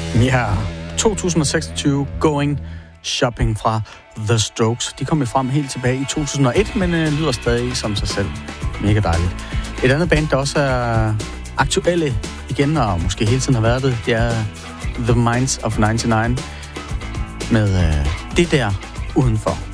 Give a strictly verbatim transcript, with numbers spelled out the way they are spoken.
Ja, to tusind og seksogtyve Going Shopping fra The Strokes. De kom jo frem helt tilbage i to tusind og et, men øh, lyder stadig som sig selv. Mega dejligt. Et andet band, der også er aktuelle igen, og måske hele tiden har været det, det er The Minds of nioghalvfems med øh, det der udenfor.